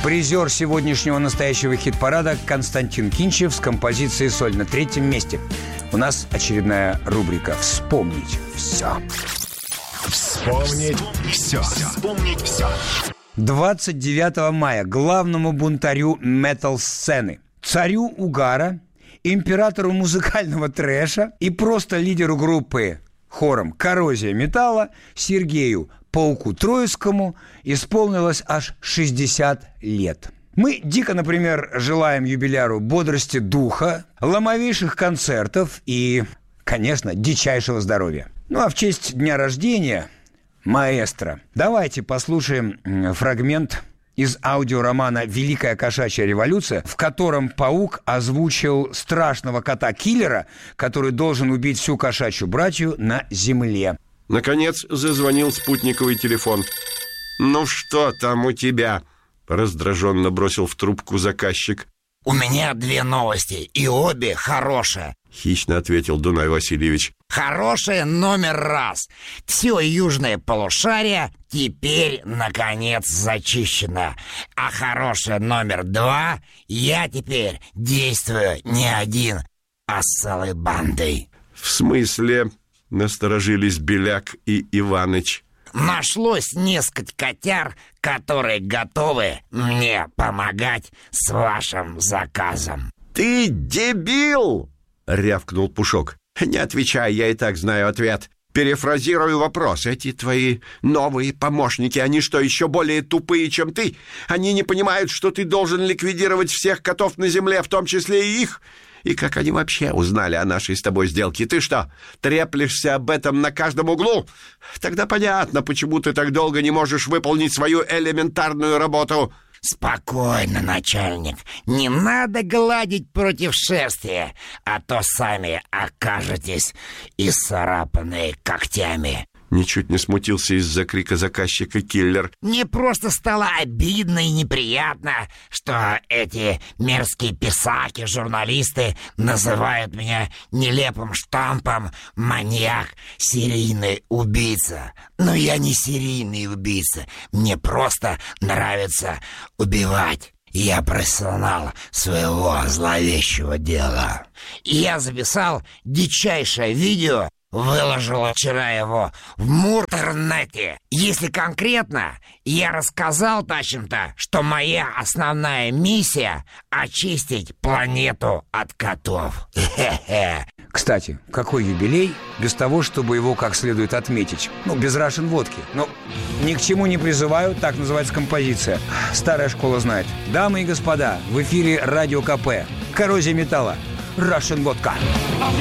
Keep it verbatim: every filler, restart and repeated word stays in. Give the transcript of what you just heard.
Призер сегодняшнего настоящего хит-парада Константин Кинчев с композицией «Соль» на третьем месте. У нас очередная рубрика «Вспомнить все». Вспомнить все. Вспомнить все. двадцать девятого мая главному бунтарю метал-сцены, царю угара, императору музыкального трэша и просто лидеру группы хором «Коррозия металла» Сергею Пауку Троицкому исполнилось аж шестьдесят лет. Мы дико, например, желаем юбиляру бодрости духа, ломовейших концертов и, конечно, дичайшего здоровья. Ну а в честь дня рождения маэстро давайте послушаем фрагмент из аудиоромана «Великая кошачья революция», в котором паук озвучил страшного кота-киллера, который должен убить всю кошачью братью на земле. Наконец зазвонил спутниковый телефон. «Ну что там у тебя?» — раздраженно бросил в трубку заказчик. «У меня две новости, и обе хорошие», — хищно ответил Дунай Васильевич. «Хорошее номер раз. Все южное полушарие теперь, наконец, зачищено. А хорошее номер два, я теперь действую не один, а с целой бандой». «В смысле?» — насторожились Беляк и Иваныч. «Нашлось несколько котяр, которые готовы мне помогать с вашим заказом». «Ты дебил!» — рявкнул Пушок. «Не отвечай, я и так знаю ответ. Перефразирую вопрос. Эти твои новые помощники, они что, еще более тупые, чем ты? Они не понимают, что ты должен ликвидировать всех котов на земле, в том числе и их? И как они вообще узнали о нашей с тобой сделке? Ты что, треплешься об этом на каждом углу? Тогда понятно, почему ты так долго не можешь выполнить свою элементарную работу». «Спокойно, начальник. Не надо гладить против шерсти, а то сами окажетесь исцарапанные когтями». Ничуть не смутился из-за крика заказчика киллер. «Мне просто стало обидно и неприятно, что эти мерзкие писаки, журналисты называют меня нелепым штампом маньяк, серийный убийца. Но я не серийный убийца. Мне просто нравится убивать. Я профессионал своего зловещего дела. И я записал дичайшее видео, выложила вчера его в муртернете. Если конкретно, я рассказал тащим-то, что моя основная миссия — очистить планету от котов. Хе-хе. Кстати, какой юбилей без того, чтобы его как следует отметить? Ну, без Russian водки. Ну, ни к чему не призываю, так называется композиция. Старая школа знает. Дамы и господа, в эфире Радио КП. Коррозия металла. Russian водка.